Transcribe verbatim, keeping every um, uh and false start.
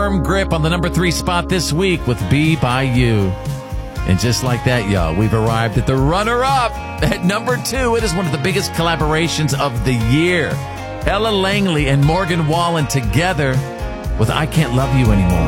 firm grip on the number three spot this week with Be By You. And just like that, y'all, we've arrived at the runner-up at number two. It is one of the biggest collaborations of the year. Ella Langley and Morgan Wallen together with I Can't Love You Anymore.